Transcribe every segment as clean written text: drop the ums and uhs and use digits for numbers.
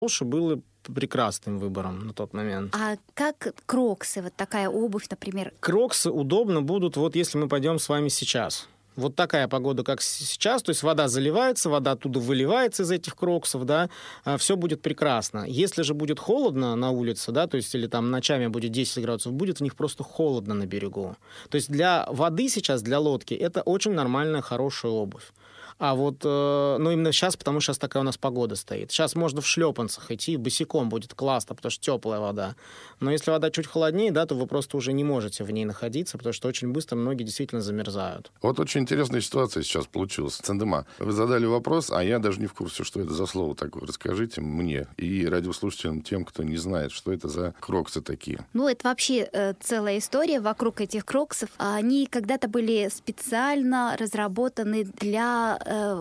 Оши было прекрасным выбором на тот момент. А как кроксы, вот такая обувь, например? Кроксы удобно будут, вот если мы пойдем с вами сейчас. Вот такая погода, как сейчас, то есть вода заливается, вода оттуда выливается из этих кроксов, да, все будет прекрасно. Если же будет холодно на улице, да, то есть или там ночами будет 10 градусов, будет в них просто холодно на берегу. То есть для воды сейчас, для лодки, это очень нормальная, хорошая обувь. А вот, ну, именно сейчас, потому что сейчас такая у нас погода стоит. Сейчас можно в шлепанцах идти, босиком будет классно, потому что теплая вода. Но если вода чуть холоднее, да, то вы просто уже не можете в ней находиться, потому что очень быстро многие действительно замерзают. Вот очень интересная ситуация сейчас получилась. Цендема, вы задали вопрос, а я даже не в курсе, что это за слово такое. Расскажите мне и радиослушателям, тем, кто не знает, что это за кроксы такие. Ну, это вообще целая история вокруг этих кроксов. Они когда-то были специально разработаны для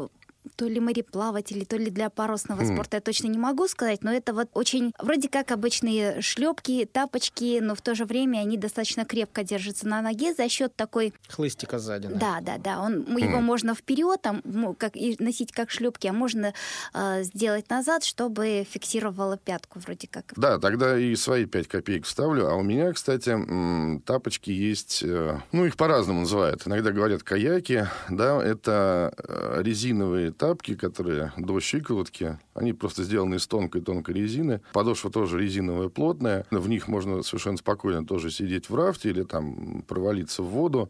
то ли мореплавателей, то ли для парусного спорта, я точно не могу сказать, но это вот очень вроде как обычные шлепки, тапочки, но в то же время они достаточно крепко держатся на ноге за счет такой... Хлыстика сзади. Да. Его можно вперед и носить как шлепки, а можно сделать назад, чтобы фиксировало пятку вроде как. Да, тогда и свои 5 копеек вставлю. А у меня, кстати, тапочки есть, ну, их по-разному называют. Иногда говорят каяки, да, это резиновые тапки, которые до щиколотки, они просто сделаны из тонкой-тонкой резины. Подошва тоже резиновая, плотная. В них можно совершенно спокойно тоже сидеть в рафте или там провалиться в воду.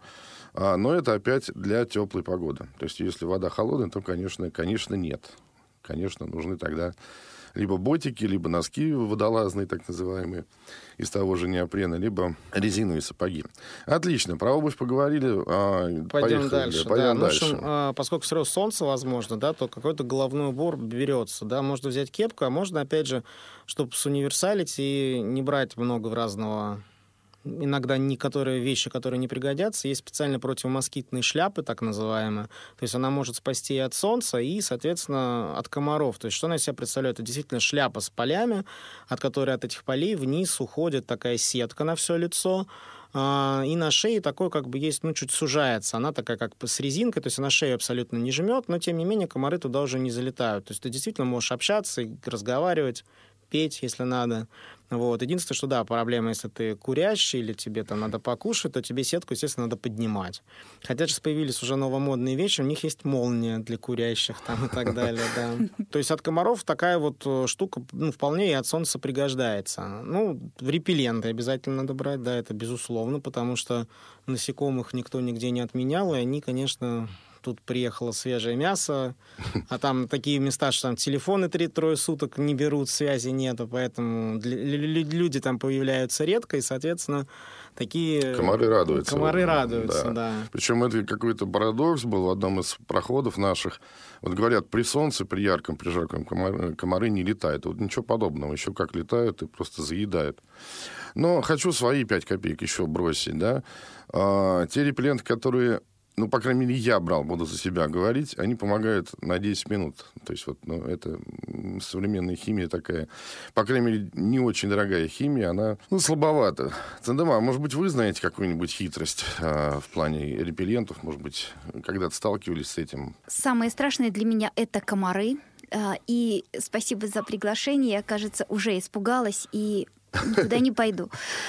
Но это опять для теплой погоды. То есть, если вода холодная, то, конечно, нет. Конечно, нужны тогда либо ботики, либо носки водолазные, так называемые, из того же неопрена, либо резиновые сапоги. Отлично, про обувь поговорили. Пойдем дальше. Пойдем дальше. В общем, поскольку все равно солнце возможно, да, то какой-то головной убор берется. Да? Можно взять кепку, а можно, опять же, чтобы суниверсалить и не брать много разного... Иногда некоторые вещи, которые не пригодятся, есть специально противомоскитные шляпы, так называемые. То есть она может спасти и от солнца, и, соответственно, от комаров. То есть что она из себя представляет? Это действительно шляпа с полями, от которой от этих полей вниз уходит такая сетка на все лицо. И на шее такой как бы есть, ну, чуть сужается. Она такая как бы с резинкой, то есть она шею абсолютно не жмет, но, тем не менее, комары туда уже не залетают. То есть ты действительно можешь общаться, разговаривать, петь, если надо. Вот. Единственное, что да, проблема, если ты курящий или тебе там надо покушать, то тебе сетку, естественно, надо поднимать. Хотя сейчас появились уже новомодные вещи, у них есть молния для курящих там и так далее, да. То есть от комаров такая вот штука, ну, вполне и от солнца пригождается. Ну, репелленты обязательно надо брать, да, это безусловно, потому что насекомых никто нигде не отменял, и они, конечно... Тут приехало свежее мясо, а там такие места, что там телефоны 3-3 суток не берут, связи нету, поэтому люди там появляются редко, и, соответственно, такие... Комары радуются. Комары радуются, да. Причем это какой-то парадокс был в одном из проходов наших. Вот говорят, при солнце, при ярком, при жарком комары не летают. Вот ничего подобного. Еще как летают и просто заедают. Но хочу свои 5 копеек еще бросить, да. Те репелленты, которые... Ну, по крайней мере, я брал, буду за себя говорить, они помогают на 10 минут. То есть, вот, ну, это современная химия такая, по крайней мере, не очень дорогая химия, она, ну, слабовата. Цендема, может быть, вы знаете какую-нибудь хитрость в плане репеллентов, может быть, когда-то сталкивались с этим? Самое страшное для меня — это комары. И спасибо за приглашение, я, кажется, уже испугалась и никуда не пойду.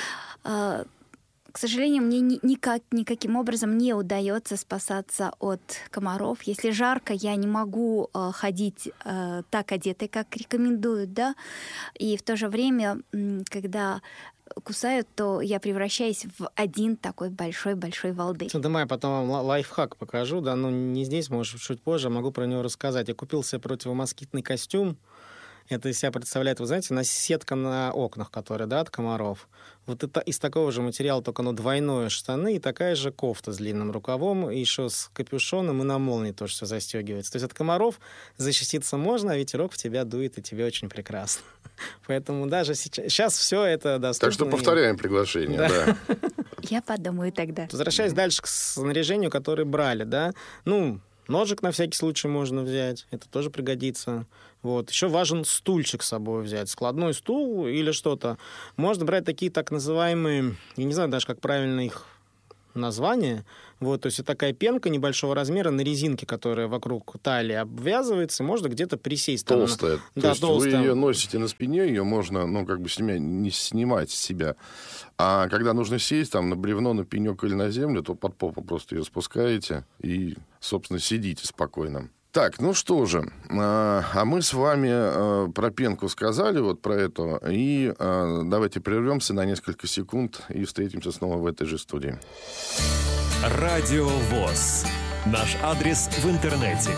К сожалению, мне никаким образом не удается спасаться от комаров. Если жарко, я не могу ходить так одетой, как рекомендуют, да. И в то же время, когда кусают, то я превращаюсь в один такой большой-большой волдырь. Давай я потом вам лайфхак покажу, да, ну не здесь, может, чуть позже, могу про него рассказать. Я купил себе противомоскитный костюм. Это из себя представляет, вы знаете, сетка на окнах, которая, да, от комаров. Вот это из такого же материала, только оно двойное штаны и такая же кофта с длинным рукавом, и еще с капюшоном, и на молнии тоже все застегивается. То есть от комаров защититься можно, а ветерок в тебя дует, и тебе очень прекрасно. Поэтому даже сейчас все это доступно. Так что повторяем приглашение, да. Я подумаю тогда. Возвращаясь дальше к снаряжению, которое брали, да, ну... Ножик на всякий случай можно взять, это тоже пригодится. Вот. Еще важен стульчик с собой взять, складной стул или что-то. Можно брать такие так называемые, я не знаю даже, как правильно их название. Вот, то есть это такая пенка небольшого размера на резинке, которая вокруг талии обвязывается, и можно где-то присесть. Толстая. Да, то есть толстая. вы ее носите на спине, ее можно, не снимать с себя. А когда нужно сесть там на бревно, на пенек или на землю, то под попу просто ее спускаете и, собственно, сидите спокойно. Так, ну что же, а мы с вами про пенку сказали, вот про это, и давайте прервемся на несколько секунд и встретимся снова в этой же студии. Радио ВОС. Наш адрес в интернете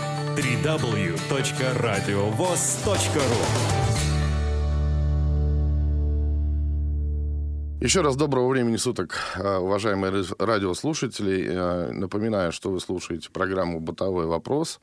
www.radiovoz.ru. Еще раз доброго времени суток, уважаемые радиослушатели. Напоминаю, что вы слушаете программу «Бытовой вопрос».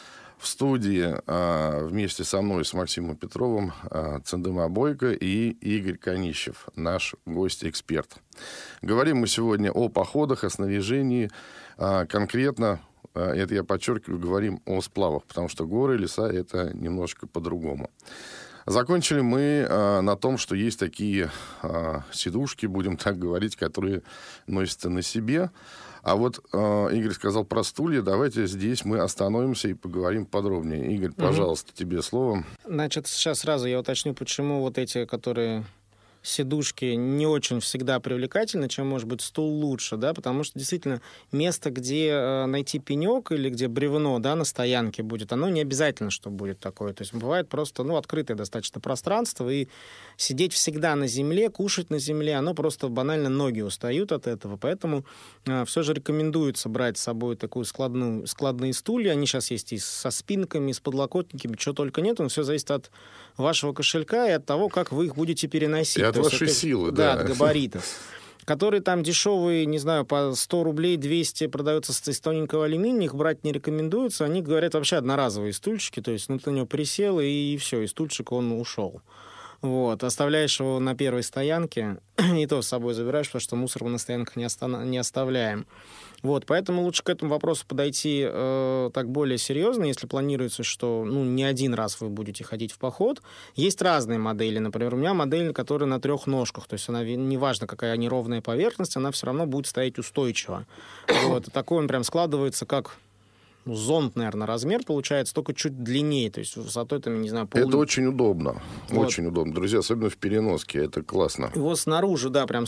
В студии вместе со мной, с Максимом Петровым, Цендыма Бойко и Игорь Конищев, наш гость-эксперт. Говорим мы сегодня о походах, о снаряжении. Конкретно, это я подчеркиваю, говорим о сплавах, потому что горы, леса — это немножко по-другому. Закончили мы на том, что есть такие сидушки, будем так говорить, которые носятся на себе. А вот Игорь сказал про стулья. Давайте здесь мы остановимся и поговорим подробнее. Игорь, пожалуйста, тебе слово. Значит, сейчас сразу я уточню, почему вот эти, которые сидушки, не очень всегда привлекательны, чем, может быть, стул лучше, да, потому что, действительно, место, где найти пенек или где бревно, да, на стоянке будет, оно не обязательно, что будет такое. То есть бывает просто, открытое достаточно пространство, и сидеть всегда на земле, кушать на земле, оно просто банально ноги устают от этого, поэтому все же рекомендуется брать с собой такую складные стулья. Они сейчас есть и со спинками, и с подлокотниками, чего только нет, но все зависит от вашего кошелька и от того, как вы их будете переносить. И от вашей силы, да. Да, от габаритов. Которые там дешевые, не знаю, по 100 рублей, 200 продаются из тоненького алюминия, их брать не рекомендуется. Они говорят вообще одноразовые стульчики, то есть ты на него присел, и все, и стульчик, он ушел. Вот. Оставляешь его на первой стоянке, и то с собой забираешь, потому что мусор мы на стоянках не оставляем. Вот, поэтому лучше к этому вопросу подойти так более серьезно, если планируется, что не один раз вы будете ходить в поход. Есть разные модели. Например, у меня модель, которая на 3 ножках, то есть она, неважно, какая неровная поверхность, она все равно будет стоять устойчиво. Вот, и такой он прям складывается как... зонт, наверное, размер получается, только чуть длиннее, то есть высотой, там, не знаю, Это очень удобно, вот. Очень удобно, друзья, особенно в переноске, это классно. Его снаружи, да, прям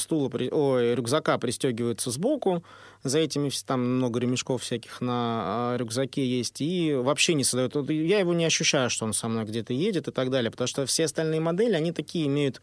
рюкзака пристегивается сбоку, за этими там много ремешков всяких на рюкзаке есть, и вообще не создает, я его не ощущаю, что он со мной где-то едет и так далее, потому что все остальные модели, они такие имеют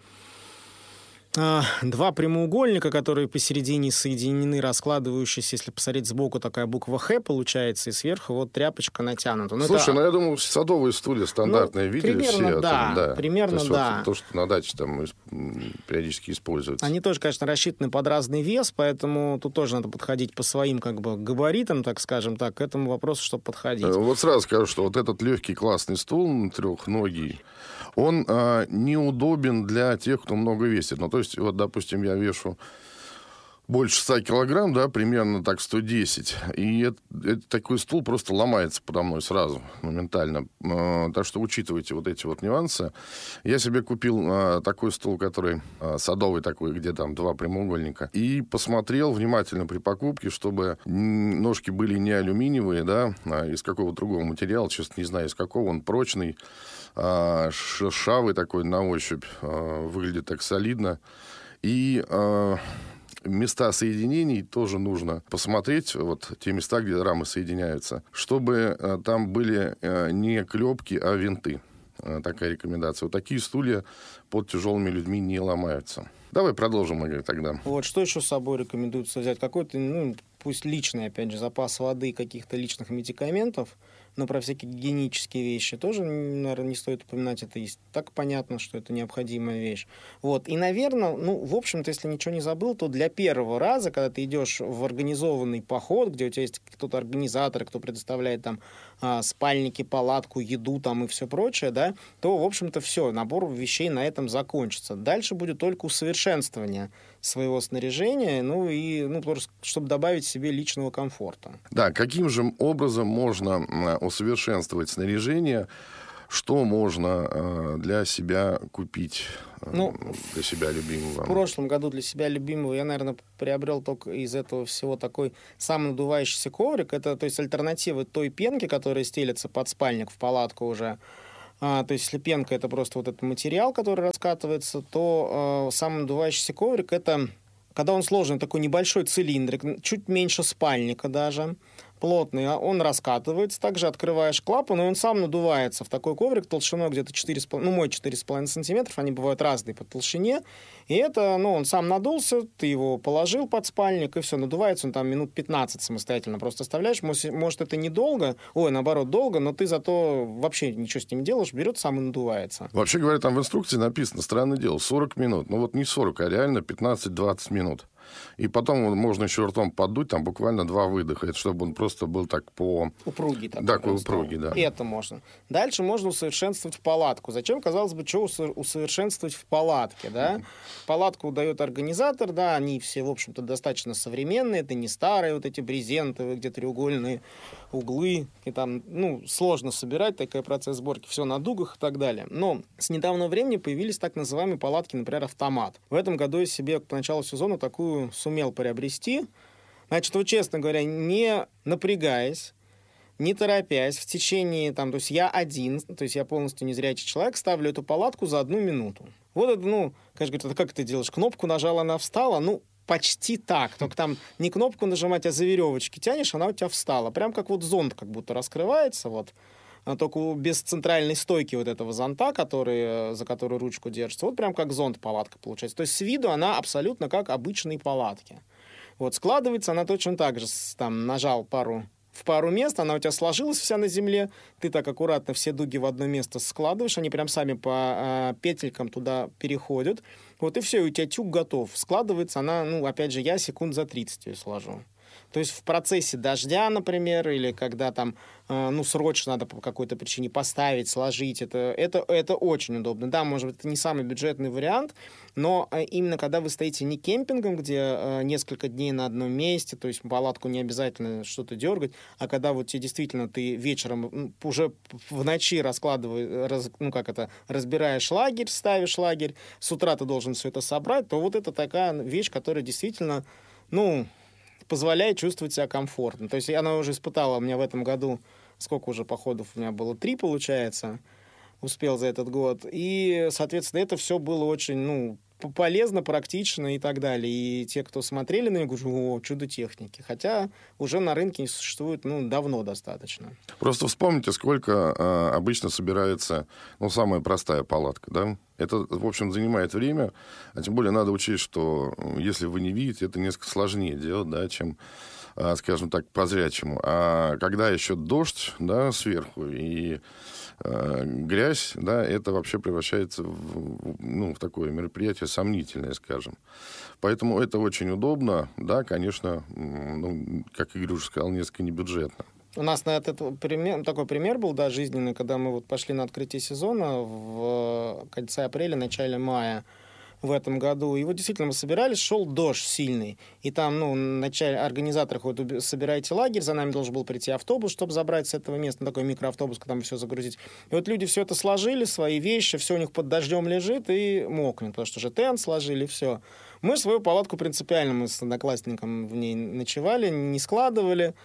2 прямоугольника, которые посередине соединены, раскладывающиеся, если посмотреть сбоку, такая буква «Х» получается, и сверху вот тряпочка натянута. Слушай, я думаю, садовые стулья стандартные видели примерно, все. Да, примерно, то есть, да. Вот, то, что на даче там периодически используется. Они тоже, конечно, рассчитаны под разный вес, поэтому тут тоже надо подходить по своим габаритам, так скажем так, к этому вопросу, чтобы подходить. Вот сразу скажу, что вот этот легкий классный стул трехногий, он неудобен для тех, кто много весит. То есть, вот, допустим, я вешу больше 100 килограмм, да, примерно так 110. И это такой стул просто ломается подо мной сразу, моментально. Так что учитывайте вот эти вот нюансы. Я себе купил такой стул, который садовый такой, где там 2 прямоугольника. И посмотрел внимательно при покупке, чтобы ножки были не алюминиевые, да, из какого-то другого материала, честно не знаю, из какого. Он прочный, шершавый такой на ощупь, выглядит так солидно. И места соединений тоже нужно посмотреть, вот те места, где рамы соединяются, чтобы там были не клепки, а винты. Такая рекомендация. Вот такие стулья под тяжелыми людьми не ломаются. Давай продолжим, Игорь, тогда. Вот, что еще с собой рекомендуется взять? Какой-то, пусть личный, опять же, запас воды, каких-то личных медикаментов, но про всякие гигиенические вещи тоже, наверное, не стоит упоминать. Это и так понятно, что это необходимая вещь. Вот. И, наверное, в общем-то, если ничего не забыл, то для первого раза, когда ты идешь в организованный поход, где у тебя есть кто-то организатор, кто предоставляет там спальники, палатку, еду там и все прочее, да, то, в общем-то, все, набор вещей на этом закончится. Дальше будет только усовершенствование своего снаряжения, просто, чтобы добавить себе личного комфорта. Да, каким же образом можно усовершенствовать снаряжение? Что можно для себя купить, для себя любимого? В прошлом году для себя любимого я, наверное, приобрел только из этого всего такой самонадувающийся коврик. Это, то есть, альтернатива той пенке, которая стелется под спальник в палатку уже. То есть, если пенка — это просто вот этот материал, который раскатывается, то самонадувающийся коврик — это, когда он сложный, такой небольшой цилиндрик, чуть меньше спальника даже, плотный, он раскатывается, также открываешь клапан, и он сам надувается в такой коврик толщиной где-то 4,5, мой 4,5 сантиметров, они бывают разные по толщине, и это, он сам надулся, ты его положил под спальник, и все, надувается он там минут 15 самостоятельно, просто оставляешь, может это недолго, наоборот, долго, но ты зато вообще ничего с ним не делаешь, берет сам и надувается. Вообще говоря, там в инструкции написано, странное дело, 40 минут, не 40, а реально 15-20 минут. И потом можно еще ртом поддуть, там буквально 2 выдоха, это чтобы он просто был так по... Упругий. Упругий, да. Это можно. Дальше можно усовершенствовать палатку. Зачем, казалось бы, что усовершенствовать в палатке, да? Палатку дает организатор, да, они все, в общем-то, достаточно современные, это не старые вот эти брезентовые, где треугольные углы, и там, сложно собирать, такой процесс сборки, все на дугах и так далее. Но с недавнего времени появились так называемые палатки, например, автомат. В этом году я себе к началу сезона такую сумел приобрести. Значит, честно говоря, не напрягаясь, не торопясь, в течение, то есть я один, то есть я полностью незрячий человек, ставлю эту палатку за 1 минуту. Вот это, конечно, говорит, как ты делаешь? Кнопку нажала, она встала, почти так. Только там не кнопку нажимать, а за веревочки тянешь, она у тебя встала. Прям как вот зонт как будто раскрывается, только без центральной стойки вот этого зонта, за которую ручку держится. Вот прям как зонт палатка получается. То есть с виду она абсолютно как обычные палатки. Складывается она точно так же. Там нажал в пару мест, она у тебя сложилась вся на земле, ты так аккуратно все дуги в одно место складываешь, они прям сами по петелькам туда переходят. И все, и у тебя тюк готов. Складывается она, опять же, я секунд за 30 ее сложу. То есть в процессе дождя, например, или когда там, срочно надо по какой-то причине поставить, сложить, это очень удобно. Да, может быть, это не самый бюджетный вариант, но именно когда вы стоите не кемпингом, где несколько дней на одном месте, то есть палатку не обязательно что-то дергать, а когда тебе действительно ты вечером уже в ночи разбираешь лагерь, ставишь лагерь, с утра ты должен все это собрать, то это такая вещь, которая действительно, позволяет чувствовать себя комфортно. То есть она уже испытала у меня в этом году, сколько уже походов у меня было, 3, получается, успел за этот год. И, соответственно, это все было очень, полезно, практично и так далее. И те, кто смотрели на нее, говорят, чудо техники. Хотя уже на рынке не существует, давно достаточно. Просто вспомните, сколько обычно собирается, самая простая палатка, да? Это, в общем, занимает время, а тем более надо учесть, что если вы не видите, это несколько сложнее делать, да, чем, скажем так, по-зрячему. А когда еще дождь, да, сверху и грязь, да, это вообще превращается в такое мероприятие сомнительное, скажем. Поэтому это очень удобно, да, конечно, как Игорь уже сказал, несколько небюджетно. У нас такой пример был, да, жизненный, когда мы пошли на открытие сезона в конце апреля, начале мая в этом году. И действительно мы собирались, шел дождь сильный. И там, организаторы собираете лагерь, за нами должен был прийти автобус, чтобы забрать с этого места, такой микроавтобус, когда все загрузить. И люди все это сложили, свои вещи, все у них под дождем лежит и мокнет, потому что уже тент сложили, все. Мы свою палатку принципиально, мы с одноклассником в ней ночевали, не складывали.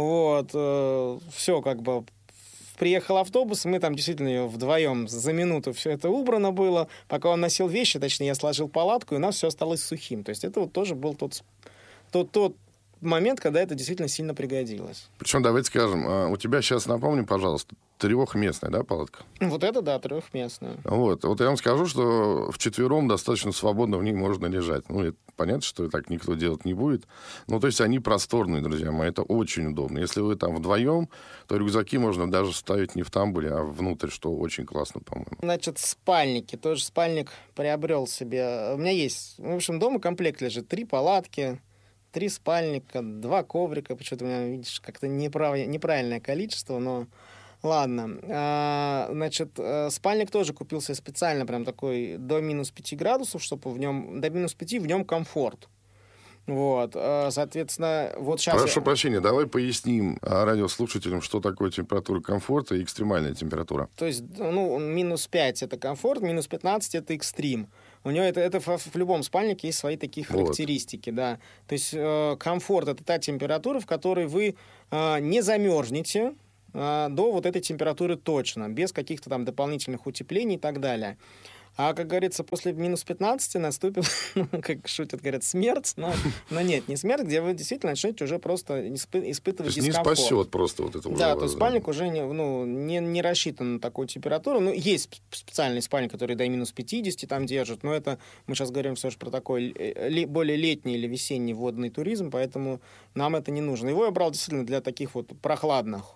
Все приехал автобус, мы там действительно ее вдвоем за минуту все это убрано было. Пока он носил вещи, точнее, я сложил палатку, и у нас все осталось сухим. То есть это тоже был тот момент, когда это действительно сильно пригодилось. Причем, давайте скажем, у тебя сейчас, напомни, пожалуйста, 3-местная, да, палатка? Это, да, 3-местная. Вот я вам скажу, что вчетвером достаточно свободно в ней можно лежать. Это понятно, что так никто делать не будет. То есть они просторные, друзья мои, это очень удобно. Если вы там вдвоем, то рюкзаки можно даже ставить не в тамбуре, а внутрь, что очень классно, по-моему. Значит, спальники. Тоже спальник приобрел себе. У меня есть, в общем, дома комплект лежит. 3 палатки, 3 спальника, 2 коврика. Почему-то у меня, видишь, как-то неправильное количество, но ладно. Значит, спальник тоже купил себе специально, прям такой до -5 градусов, чтобы до -5 в нем комфорт. Вот, соответственно, вот сейчас... Прошу прощения, давай поясним радиослушателям, что такое температура комфорта и экстремальная температура. То есть, минус 5 это комфорт, минус 15 это экстрим. У него это в любом спальнике есть свои такие характеристики, да. То есть комфорт это та температура, в которой вы не замерзнете до вот этой температуры точно, без каких-то там дополнительных утеплений и так далее. А, как говорится, после минус 15 наступит, как шутят, говорят, смерть. Но нет, не смерть, где вы действительно начнете уже просто испытывать дискомфорт. Не спасет просто вот это уже. Да, то есть спальник уже не рассчитан на такую температуру. Ну, есть специальный спальник, который до минус 50 там держит, но это мы сейчас говорим все же про такой более летний или весенний водный туризм, поэтому нам это не нужно. Его я брал действительно для таких вот прохладных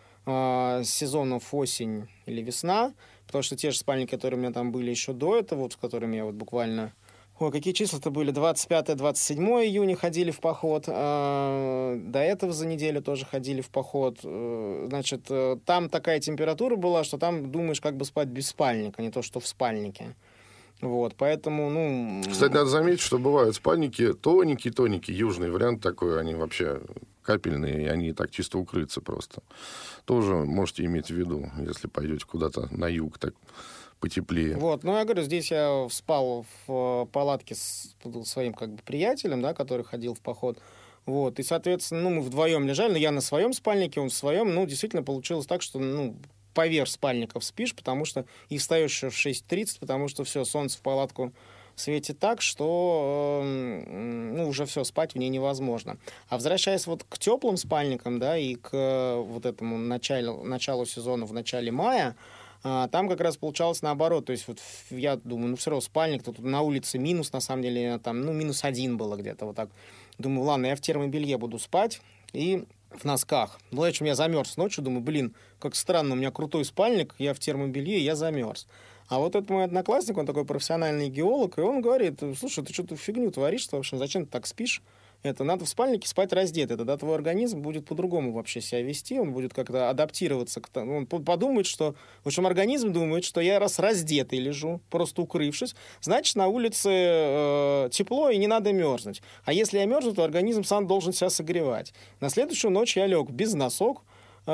сезонов осень или весна, потому что те же спальники, которые у меня там были еще до этого, вот с которыми я вот буквально... Ой, какие числа-то были? 25-27 июня ходили в поход. До этого за неделю тоже ходили в поход. Значит, там такая температура была, что там думаешь, как бы спать без спальника, не то, что в спальнике. Вот, поэтому, Кстати, надо заметить, что бывают спальники тоненькие, южный вариант такой, они вообще капельные, и они так чисто укрыться просто. Тоже можете иметь в виду, если пойдете куда-то на юг, так потеплее. Вот, я говорю, здесь я спал в палатке с своим как бы приятелем, да, который ходил в поход. Вот, и, соответственно, мы вдвоем лежали, но я на своем спальнике, он в своем, действительно получилось так, что, поверх спальников спишь, потому что и встаешь еще в 6:30, потому что все, солнце в палатку светит так, что уже все, спать в ней невозможно. А возвращаясь вот к теплым спальникам, да, и к вот этому началу сезона в начале мая, там как раз получалось наоборот. То есть вот я думаю, все равно спальник, тут на улице минус, на самом деле, там, минус 1 было где-то вот так. Думаю, ладно, я в термобелье буду спать и в носках. Я замерз ночью, думаю, как странно, у меня крутой спальник, я в термобелье, я замерз. А вот этот мой одноклассник, он такой профессиональный геолог, и он говорит: слушай, ты что-то фигню творишь, в общем, зачем ты так спишь? Это надо в спальнике спать раздетый, тогда твой организм будет по-другому вообще себя вести, он будет как-то адаптироваться, он подумает, что, в общем, организм думает, что я раз раздетый лежу, просто укрывшись, значит, на улице тепло и не надо мерзнуть. А если я мерзну, то организм сам должен себя согревать. На следующую ночь я лег без носков,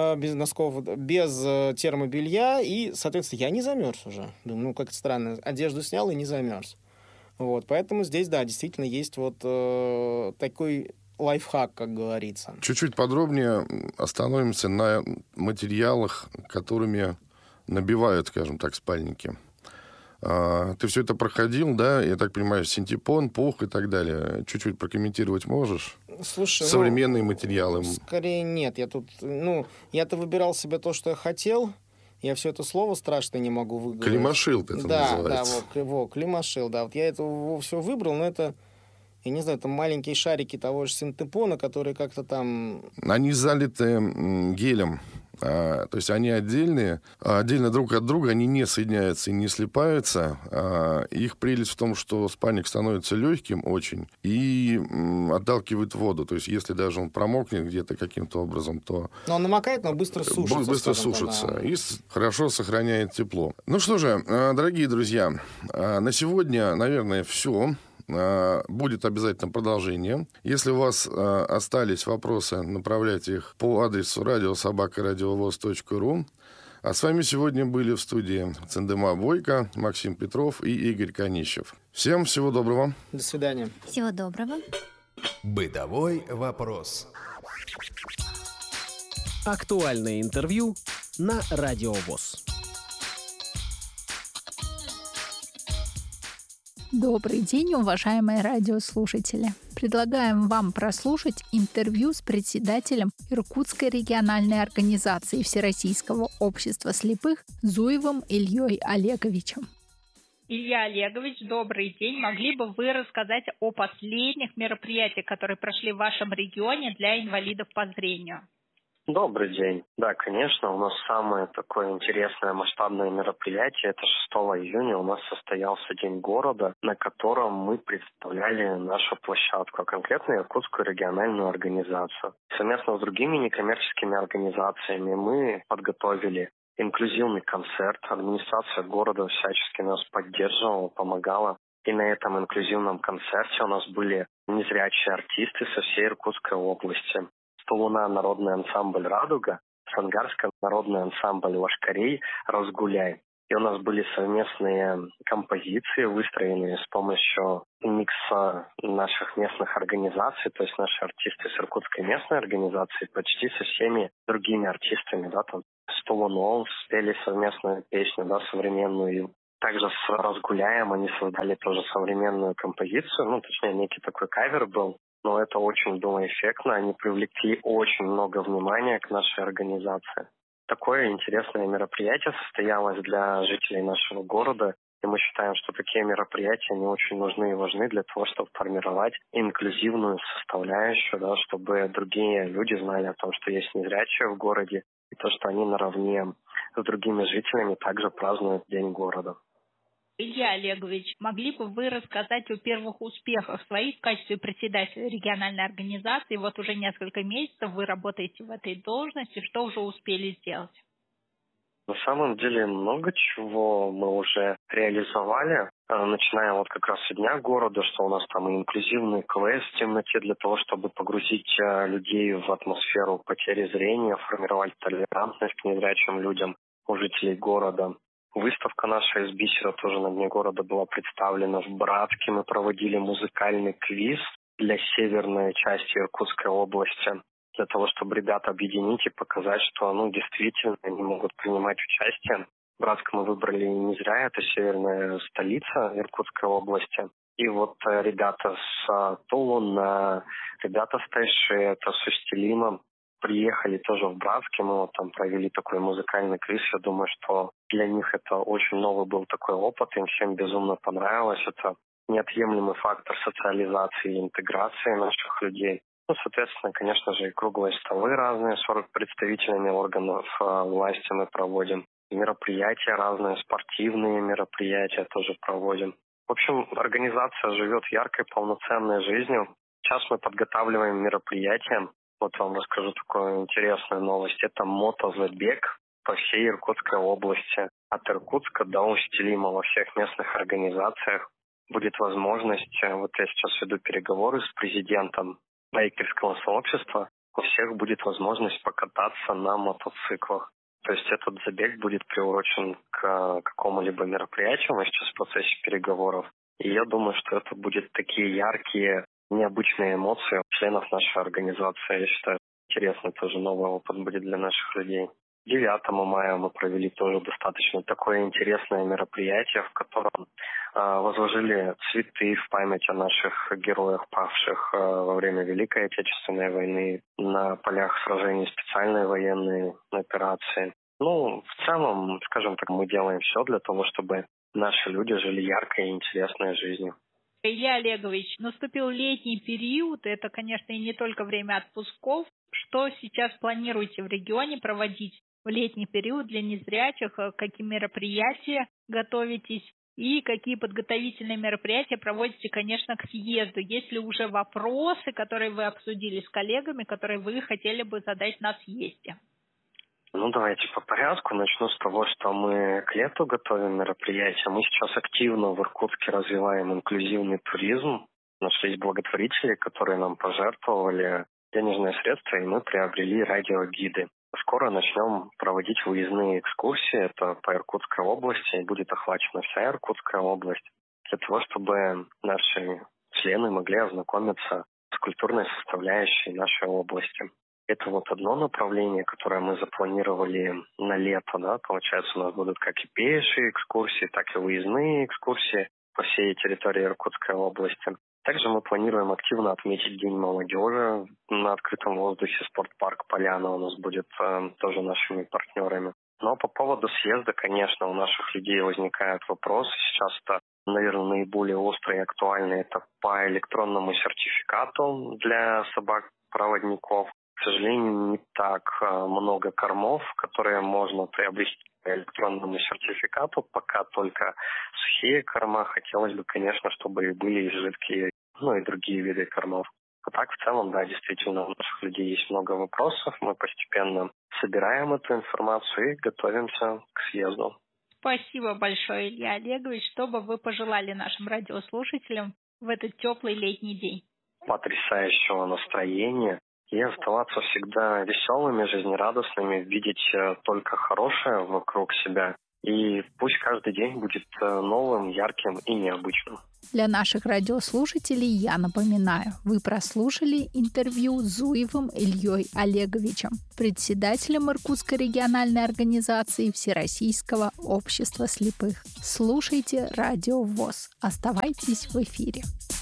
без термобелья, и, соответственно, я не замерз уже. Думаю, как это странно, одежду снял и не замерз. Вот, поэтому здесь, да, действительно есть вот такой лайфхак, как говорится. Чуть-чуть подробнее остановимся на материалах, которыми набивают, скажем так, спальники. Ты все это проходил, да? Я так понимаю, синтепон, пух и так далее. Чуть-чуть прокомментировать можешь? Слушай, современные материалы. Скорее нет. Я тут, я-то выбирал себе то, что я хотел. Я все это слово страшное не могу выговорить. Климашил это называется. Да, климашил, да. Вот я это все выбрал, но это, я не знаю, это маленькие шарики того же синтепона, которые как-то там... Они залиты гелем. То есть они отдельно друг от друга, они не соединяются и не слипаются. Их прелесть в том, что спальник становится легким очень и отталкивает воду. То есть если даже он промокнет где-то каким-то образом, то... Но он намокает, но быстро сушится. Быстро сушится и хорошо сохраняет тепло. Ну что же, дорогие друзья, на сегодня, наверное, все. Будет обязательно продолжение. Если у вас остались вопросы, направляйте их по адресу radio@radiovoz.ru. А с вами сегодня были в студии Цендема Бойко, Максим Петров и Игорь Конищев. Всем всего доброго. До свидания. Всего доброго. Бытовой вопрос. Актуальное интервью на Радио ВОС. Добрый день, уважаемые радиослушатели! Предлагаем вам прослушать интервью с председателем Иркутской региональной организации Всероссийского общества слепых Зуевым Ильей Олеговичем. Илья Олегович, добрый день. Могли бы вы рассказать о последних мероприятиях, которые прошли в вашем регионе для инвалидов по зрению? Добрый день. Да, конечно, у нас самое такое интересное масштабное мероприятие. Это 6 июня у нас состоялся День города, на котором мы представляли нашу площадку, а конкретно Иркутскую региональную организацию. Совместно с другими некоммерческими организациями мы подготовили инклюзивный концерт. Администрация города всячески нас поддерживала, помогала И на этом инклюзивном концерте у нас были незрячие артисты со всей Иркутской области. Столуна народный ансамбль «Радуга», Сангарская народный ансамбль «Лашкарей», «Разгуляй». И у нас были совместные композиции, выстроенные с помощью микса наших местных организаций, то есть наши артисты с Иркутской местной организации почти со всеми другими артистами, да, там с Толуном спели совместную песню, да, современную. Также с «Разгуляем» они создали тоже современную композицию, ну, точнее, некий такой кавер был, но это очень было эффектно, они привлекли очень много внимания к нашей организации. Такое интересное мероприятие состоялось для жителей нашего города, и мы считаем, что такие мероприятия, они очень нужны и важны для того, чтобы формировать инклюзивную составляющую, да, чтобы другие люди знали о том, что есть незрячие в городе, и то, что они наравне с другими жителями также празднуют День города. Илья Олегович, могли бы вы рассказать о первых успехах своих в качестве председателя региональной организации? Вот уже несколько месяцев вы работаете в этой должности. Что уже успели сделать? На самом деле много чего мы уже реализовали, начиная вот как раз с Дня города, что у нас там и инклюзивный квест в темноте для того, чтобы погрузить людей в атмосферу потери зрения, формировать толерантность к незрячим людям у жителей города. Выставка наша из бисера тоже на Дне города была представлена в Братске. Мы проводили музыкальный квиз для северной части Иркутской области, для того, чтобы ребят объединить и показать, что действительно они могут принимать участие. Братск мы выбрали не зря, это северная столица Иркутской области. И вот ребята с Тулуна, ребята с Тайшета, с Устилима приехали тоже в Братске, мы вот там провели такой музыкальный квиз. Я думаю, что для них это очень новый был такой опыт, им всем безумно понравилось. Это неотъемлемый фактор социализации и интеграции наших людей. Соответственно, конечно же, и круглые столы разные с представителями органов власти мы проводим. Мероприятия разные, спортивные мероприятия тоже проводим. В общем, организация живет яркой, полноценной жизнью. Сейчас мы подготавливаем мероприятия. Вот вам расскажу такую интересную новость. Это мотозабег по всей Иркутской области. От Иркутска до Устилима во всех местных организациях будет возможность, вот я сейчас веду переговоры с президентом байкерского сообщества, у всех будет возможность покататься на мотоциклах. То есть этот забег будет приурочен к какому-либо мероприятию, мы сейчас в процессе переговоров. И я думаю, что это будут такие яркие, необычные эмоции членов нашей организации. Я считаю, интересный тоже новый опыт будет для наших людей. 9 мая мы провели тоже достаточно такое интересное мероприятие, в котором возложили цветы в память о наших героях, павших во время Великой Отечественной войны, на полях сражений специальной военной операции. В целом, скажем так, мы делаем все для того, чтобы наши люди жили яркой и интересной жизнью. Илья Олегович, наступил летний период, это, конечно, и не только время отпусков. Что сейчас планируете в регионе проводить в летний период для незрячих? Какие мероприятия готовитесь? И какие подготовительные мероприятия проводите, конечно, к съезду? Есть ли уже вопросы, которые вы обсудили с коллегами, которые вы хотели бы задать на съезде? Давайте по порядку. Начну с того, что мы к лету готовим мероприятия. Мы сейчас активно в Иркутске развиваем инклюзивный туризм. Нашлись благотворители, которые нам пожертвовали денежные средства, и мы приобрели радиогиды. Скоро начнем проводить выездные экскурсии. Это по Иркутской области, и будет охвачена вся Иркутская область, для того, чтобы наши члены могли ознакомиться с культурной составляющей нашей области. Это вот одно направление, которое мы запланировали на лето. Да? Получается, у нас будут как и пешие экскурсии, так и выездные экскурсии по всей территории Иркутской области. Также мы планируем активно отметить День молодежи на открытом воздухе. Спортпарк «Поляна» у нас будет тоже нашими партнерами. Но по поводу съезда, конечно, у наших людей возникают вопросы. Сейчас это, наверное, наиболее острый и актуальный. Это по электронному сертификату для собак-проводников. К сожалению, не так много кормов, которые можно приобрести по электронному сертификату. Пока только сухие корма. Хотелось бы, конечно, чтобы и были и жидкие, и другие виды кормов. А так, в целом, да, действительно, у наших людей есть много вопросов. Мы постепенно собираем эту информацию и готовимся к съезду. Спасибо большое, Илья Олегович. Что бы вы пожелали нашим радиослушателям в этот теплый летний день? Потрясающего настроения и оставаться всегда веселыми, жизнерадостными, видеть только хорошее вокруг себя. И пусть каждый день будет новым, ярким и необычным. Для наших радиослушателей я напоминаю, вы прослушали интервью с Зуевым Ильей Олеговичем, председателем Иркутской региональной организации Всероссийского общества слепых. Слушайте Радио ВОС. Оставайтесь в эфире.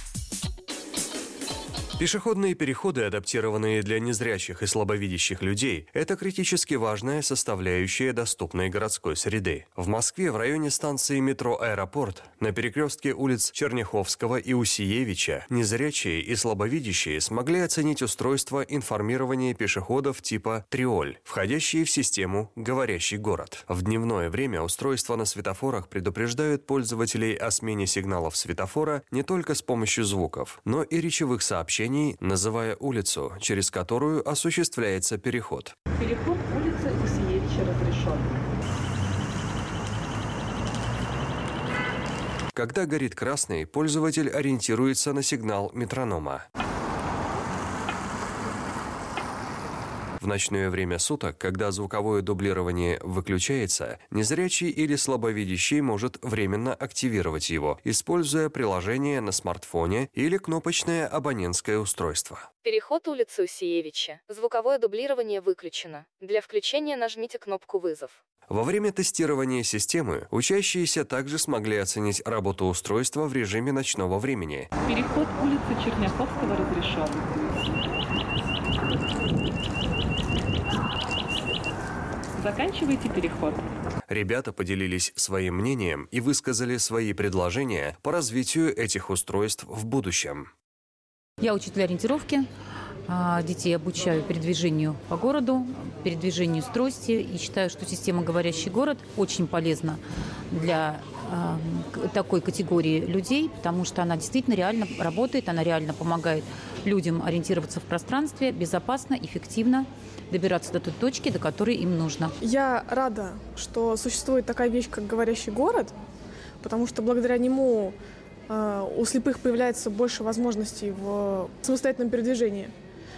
Пешеходные переходы, адаптированные для незрячих и слабовидящих людей, это критически важная составляющая доступной городской среды. В Москве в районе станции метро «Аэропорт» на перекрестке улиц Черняховского и Усиевича незрячие и слабовидящие смогли оценить устройство информирования пешеходов типа «Триоль», входящие в систему «Говорящий город». В дневное время устройства на светофорах предупреждают пользователей о смене сигналов светофора не только с помощью звуков, но и речевых сообщений, называя улицу, через которую осуществляется переход. Переход улицы Усиевича разрешен. Когда горит красный, пользователь ориентируется на сигнал метронома. В ночное время суток, когда звуковое дублирование выключается, незрячий или слабовидящий может временно активировать его, используя приложение на смартфоне или кнопочное абонентское устройство. Переход улицы Усиевича. Звуковое дублирование выключено. Для включения нажмите кнопку «Вызов». Во время тестирования системы учащиеся также смогли оценить работу устройства в режиме ночного времени. Переход улицы Черняховского разрешен. Заканчивайте переход. Ребята поделились своим мнением и высказали свои предложения по развитию этих устройств в будущем. Я учитель ориентировки. Детей обучаю передвижению по городу, передвижению с трости. И считаю, что система «Говорящий город» очень полезна для такой категории людей, потому что она действительно реально работает, она реально помогает людям ориентироваться в пространстве безопасно, эффективно, добираться до той точки, до которой им нужно. Я рада, что существует такая вещь, как «Говорящий город», потому что благодаря нему у слепых появляется больше возможностей в самостоятельном передвижении.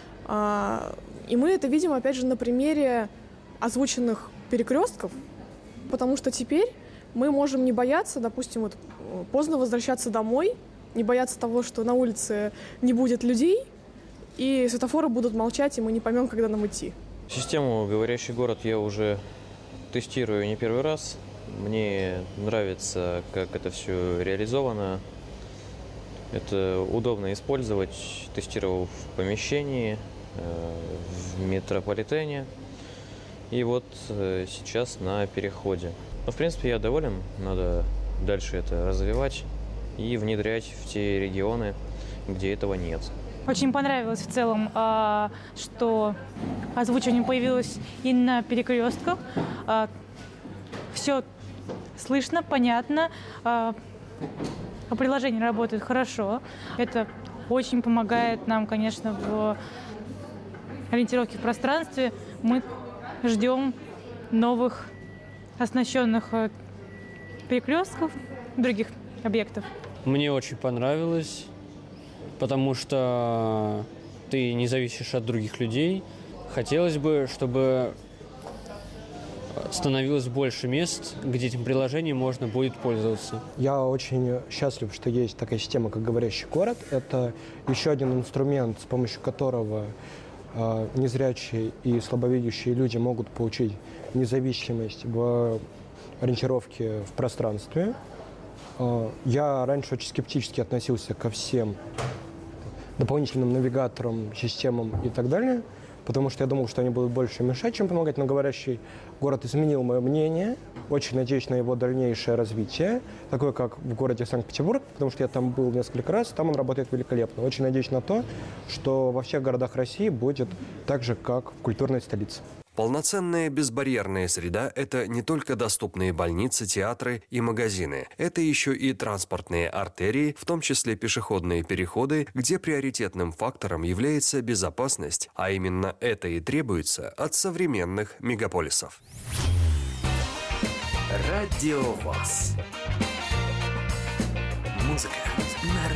И мы это видим, опять же, на примере озвученных перекрестков, потому что теперь мы можем не бояться, допустим, вот, поздно возвращаться домой, не бояться того, что на улице не будет людей, и светофоры будут молчать, и мы не поймем, когда нам идти. Систему «Говорящий город» я уже тестирую не первый раз. Мне нравится, как это все реализовано. Это удобно использовать. Тестировал в помещении, в метрополитене. И вот сейчас на переходе. Но, в принципе, я доволен. Надо дальше это развивать и внедрять в те регионы, где этого нет. Очень понравилось в целом, что озвучивание появилось и на перекрестках. Все слышно, понятно. Приложение работает хорошо. Это очень помогает нам, конечно, в ориентировке в пространстве. Мы ждем новых оснащенных перекрестков, других объектов. Мне очень понравилось, потому что ты не зависишь от других людей. Хотелось бы, чтобы становилось больше мест, где этим приложением можно будет пользоваться. Я очень счастлив, что есть такая система, как «Говорящий город». Это еще один инструмент, с помощью которого незрячие и слабовидящие люди могут получить независимость в ориентировке в пространстве. Я раньше очень скептически относился ко всем дополнительным навигаторам, системам и так далее, потому что я думал, что они будут больше мешать, чем помогать. Но «Говорящий город» изменил мое мнение. Очень надеюсь на его дальнейшее развитие, такое как в городе Санкт-Петербург, потому что я там был несколько раз, там он работает великолепно. Очень надеюсь на то, что во всех городах России будет так же, как в культурной столице. Полноценная безбарьерная среда – это не только доступные больницы, театры и магазины. Это еще и транспортные артерии, в том числе пешеходные переходы, где приоритетным фактором является безопасность, а именно это и требуется от современных мегаполисов. Радио ВОС. Музыка на